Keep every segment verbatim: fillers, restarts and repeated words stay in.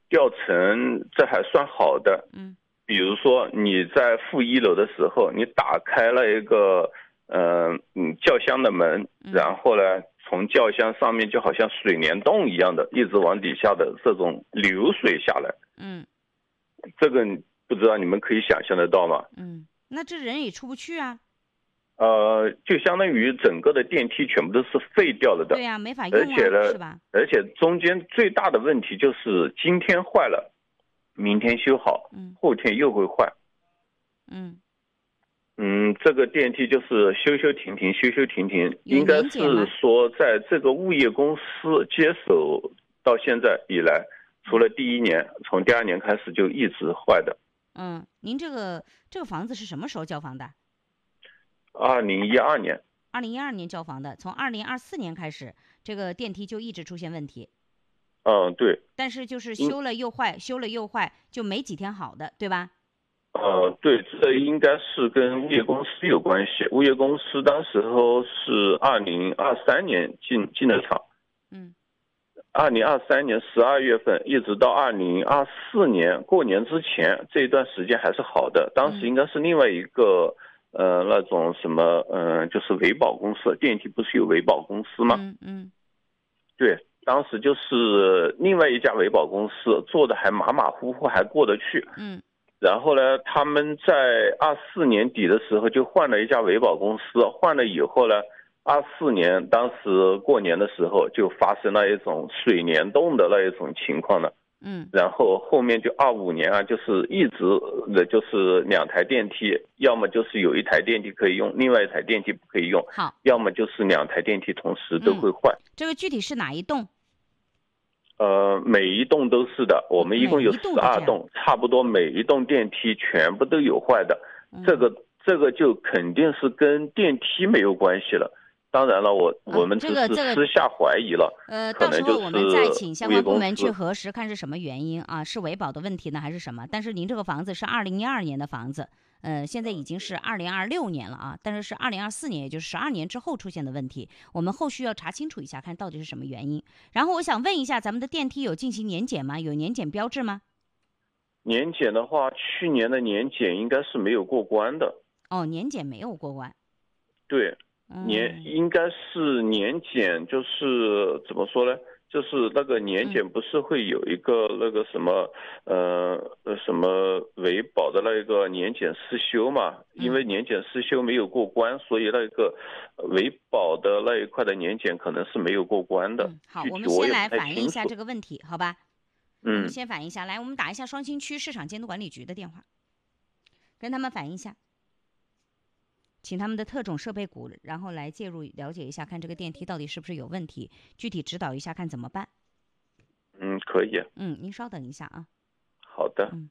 掉层这还算好的。 嗯比如说你在负一楼的时候，你打开了一个呃嗯轿厢的门， 嗯然后呢，从轿厢上面就好像水帘洞一样的，一直往底下的这种流水下来， 嗯这个不知道你们可以想象得到吗？ 嗯，那这人也出不去啊。 呃，就相当于整个的电梯全部都是废掉了的， 对呀、啊，没法用啊， 而且呢， 是吧？ 而且中间最大的问题就是今天坏了，明天修好， 嗯后天又会坏。 嗯， 嗯，这个电梯就是修修停停，修修停停， 有应该是年检吗？ 说在这个物业公司接手到现在以来，除了第一年，从第二年开始就一直坏的。 嗯，您这个这个房子是什么时候交房的？ 二零一二年， 二零一二年交房的，从二零二四年开始，这个电梯就一直出现问题， 嗯，对， 但是就是应修了又坏，修了又坏，就没几天好的，对吧？ 呃，对，这应该是跟物业公司有关系。物业公司当时候是二零二三年进进的场， 嗯二零二三年十二月份一直到二零二四年过年之前这一段时间还是好的。当时应该是另外一个呃那种什么呃就是维保公司，电梯不是有维保公司吗？ 嗯嗯对，当时就是另外一家维保公司做的还马马虎虎，还过得去。 嗯然后呢，他们在二四年底的时候就换了一家维保公司，换了以后呢，二四年当时过年的时候就发生了一种水帘洞的那一种情况了。 嗯， 然后后面就二五年啊，就是一直的就是两台电梯，要么就是有一台电梯可以用，另外一台电梯不可以用， 好， 要么就是两台电梯同时都会坏。 这个具体是哪一栋？ 呃，每一栋都是的，我们一共有每一栋都这样十二栋，差不多每一栋电梯全部都有坏的。这个这个就肯定是跟电梯没有关系了。当然了，我我们只是这个这个私下怀疑了， 呃， 可能就是到时候我们再请相物业公关部门去司。 核实，看是什么原因啊？是维保的问题呢，还是什么？但是您这个房子是二零一二年的房子，呃，现在已经是二零二六年了啊，但是是二零二四年，也就是十二年之后出现的问题，我们后续要查清楚一下，看到底是什么原因。然后我想问一下，咱们的电梯有进行年检吗？有年检标志吗？ 年检的话，去年的年检应该是没有过关的。 哦，年检没有过关。 对， 嗯、 年应该是年检，就是怎么说呢？就是那个年检不是会有一个那个什么，呃呃什么维保的那个年检失修嘛？因为年检失修没有过关，所以那个维保的那一块的年检可能是没有过关的。 嗯，好， 具我体我也不们先来太清楚。 反映一下这个问题，好吧？我们嗯， 先反映一下，来，我们打一下双清区市场监督管理局的电话，跟他们反映一下。请他们的特种设备股，然后来介入了解一下，看这个电梯到底是不是有问题，具体指导一下，看怎么办。 嗯，可以。 嗯，您稍等一下啊。 好的。 嗯。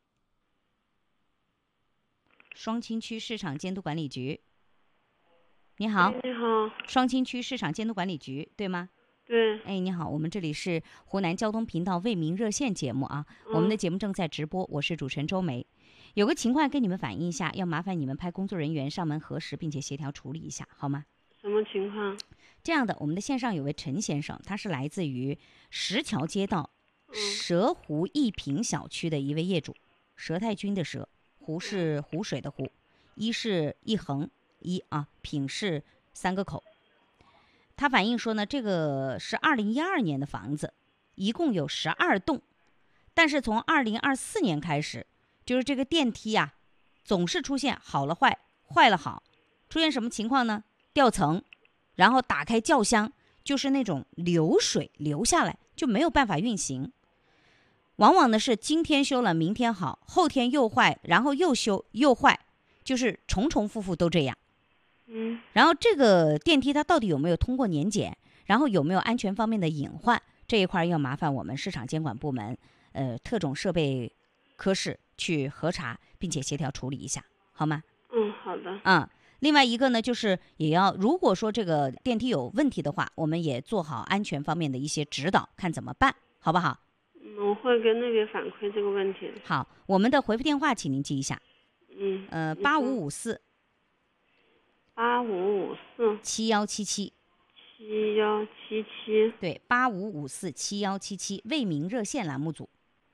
双清区市场监督管理局，你好。 你好。 双清区市场监督管理局，对吗？ 对。 哎，你好，我们这里是湖南交通频道为民热线节目啊， 嗯、 我们的节目正在直播，我是主持人周梅。有个情况跟你们反映一下，要麻烦你们派工作人员上门核实，并且协调处理一下，好吗？ 什么情况？ 这样的，我们的线上有位陈先生，他是来自于石桥街道蛇湖一品小区的一位业主，佘太君的佘，湖是湖水的湖，一是一横一啊，品是三个口。他反映说呢，这个是二零一二年的房子，一共有十二栋，但是从二零二四年开始，就是这个电梯啊，总是出现好了坏，坏了好，出现什么情况呢？掉层，然后打开轿厢，就是那种流水流下来，就没有办法运行。往往呢是今天修了，明天好，后天又坏，然后又修又坏，就是重重复复都这样。 嗯。 然后这个电梯它到底有没有通过年检，然后有没有安全方面的隐患，这一块要麻烦我们市场监管部门，呃，特种设备科室去核查，并且协调处理一下，好吗？ 嗯，好的。 嗯，另外一个呢，就是也要如果说这个电梯有问题的话，我们也做好安全方面的一些指导，看怎么办，好不好？ 嗯，我会跟那边反馈这个问题。 好，我们的回复电话请您记一下。 嗯。 呃，八五五四。 八五五四。 七幺七七。 七幺七七。 对，八五五四七幺七七，为民热线栏目组。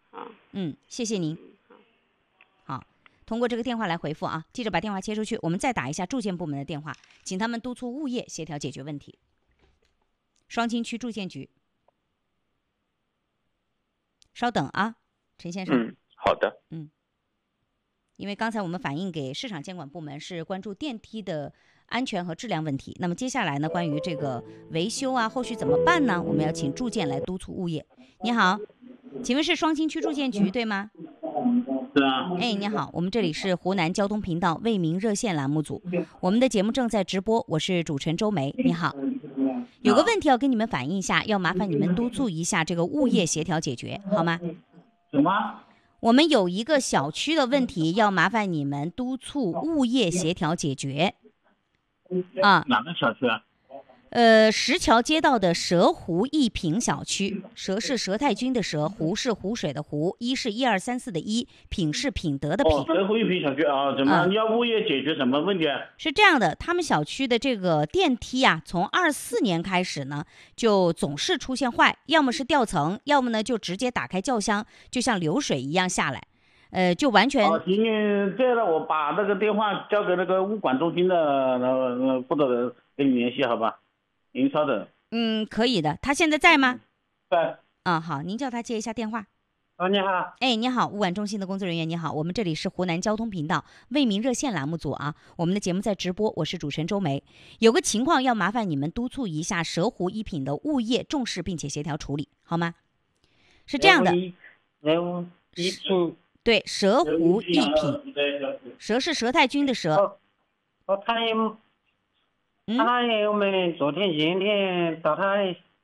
嗯，谢谢您。 嗯， 好。好，通过这个电话来回复啊，记着把电话切出去，我们再打一下住建部门的电话，请他们督促物业协调解决问题。双清区住建局，稍等啊，陈先生。 嗯，好的。 嗯，因为刚才我们反映给市场监管部门是关注电梯的安全和质量问题，那么接下来呢，关于这个维修啊，后续怎么办呢？我们要请住建来督促物业。你好，请问是双清区住建局对吗？ 是啊。 哎，你好，我们这里是湖南交通频道为民热线栏目组，我们的节目正在直播，我是主持人周梅。你好，有个问题要跟你们反映一下，要麻烦你们督促一下这个物业协调解决，好吗？ 什么？ 我们有一个小区的问题，要麻烦你们督促物业协调解决。啊， 哪个小区啊？ 呃，石桥街道的蛇湖一品小区，蛇是佘太君的蛇，湖是湖水的湖，一是一二三四的一，品是品德的品。 哦，蛇湖一品小区啊，怎么、 嗯、 你要物业解决什么问题啊？ 是这样的，他们小区的这个电梯啊，从二四年开始呢，就总是出现坏，要么是掉层，要么呢就直接打开轿厢，就像流水一样下来。呃，就完全。 哦，行，这样的，我把那个电话交给那个物管中心的呃负责人跟你联系，好吧？您稍等。 嗯，可以的。他现在在吗？ 在。 啊，好，您叫他接一下电话。 啊，你好。 哎，你好，物管中心的工作人员，你好，我们这里是湖南交通频道为民热线栏目组啊，我们的节目在直播，我是主持人周梅。有个情况要麻烦你们督促一下蛇湖一品的物业重视并且协调处理，好吗？是这样的。 蛇湖一品。 对，蛇湖一品，蛇是佘太君的蛇。 哦，哦，他也， 嗯， 他也我们昨天前天找他。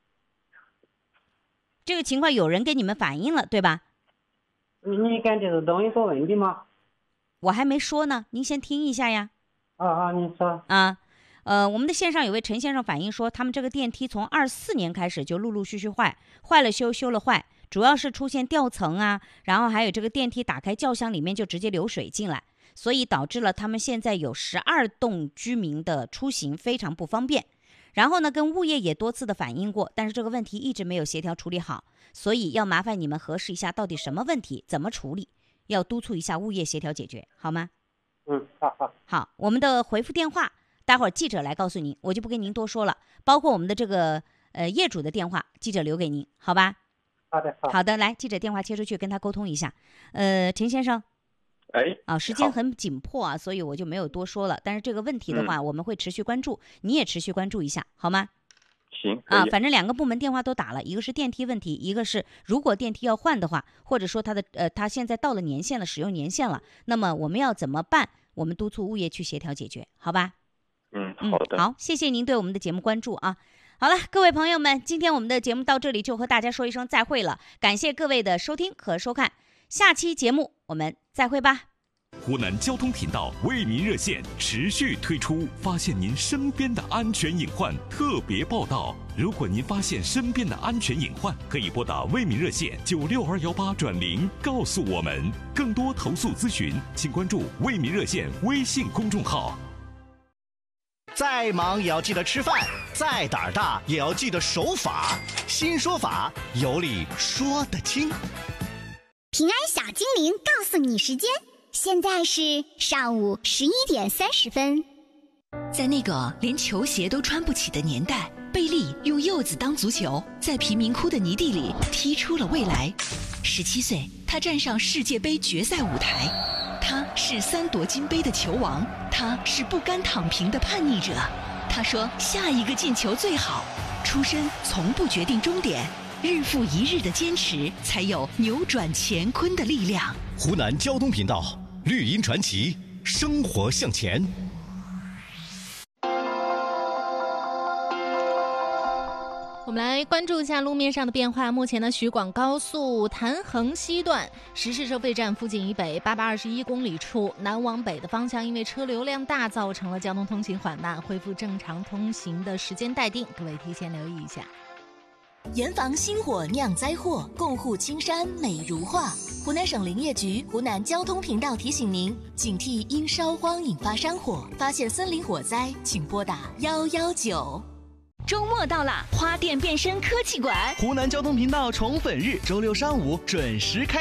这个情况有人跟你们反映了，对吧？ 你感觉是同一个问题吗？ 我还没说呢，您先听一下呀。 啊啊，你说。 啊，呃，我们的线上有位陈先生反映说，他们这个电梯从二四年开始就陆陆续续坏，坏了修，修了坏。主要是出现掉层啊，然后还有这个电梯打开轿厢里面就直接流水进来，所以导致了他们现在有十二栋居民的出行非常不方便。然后呢，跟物业也多次的反映过，但是这个问题一直没有协调处理好，所以要麻烦你们核实一下到底什么问题，怎么处理，要督促一下物业协调解决，好吗？ 嗯，好好。 好，我们的回复电话，待会儿记者来告诉您，我就不跟您多说了，包括我们的这个呃业主的电话，记者留给您，好吧？ 好的，好。 好的，来，记者电话切出去，跟他沟通一下。呃，陈先生， 哎， 啊，时间很紧迫啊，所以我就没有多说了。但是这个问题的话，嗯、我们会持续关注，你也持续关注一下，好吗？ 行啊，反正两个部门电话都打了，一个是电梯问题，一个是如果电梯要换的话，或者说它的呃，它现在到了年限了，使用年限了，那么我们要怎么办？我们督促物业去协调解决，好吧？ 嗯，好的。 嗯、好，谢谢您对我们的节目关注啊。好了，各位朋友们，今天我们的节目到这里就和大家说一声再会了，感谢各位的收听和收看，下期节目我们再会吧。 湖南交通频道为民热线持续推出发现您身边的安全隐患特别报道。如果您发现身边的安全隐患，可以拨打为民热线九六二幺八转零告诉我们。更多投诉咨询，请关注为民热线微信公众号。 再忙也要记得吃饭，再胆儿大也要记得守法。新说法，有理说得清。 平安小精灵告诉你时间，现在是上午十一点三十分。 在那个连球鞋都穿不起的年代，贝利用柚子当足球，在贫民窟的泥地里踢出了未来。十七岁，他站上世界杯决赛舞台。他是三夺金杯的球王，他是不甘躺平的叛逆者。他说下一个进球最好。出身从不决定终点，日复一日的坚持才有扭转乾坤的力量。 湖南交通频道绿茵传奇，生活向前。 我们来关注一下路面上的变化。目前呢，徐广高速潭衡西段石狮收费站附近以北八百二十一公里处，南往北的方向因为车流量大，造成了交通通行缓慢，恢复正常通行的时间待定，各位提前留意一下。 严防星火酿灾祸，共护青山美如画。湖南省林业局、湖南交通频道提醒您，警惕因烧荒引发山火，发现森林火灾，请拨打幺幺九。 周末到了，花店变身科技馆， 湖南交通频道宠粉日，周六上午准时开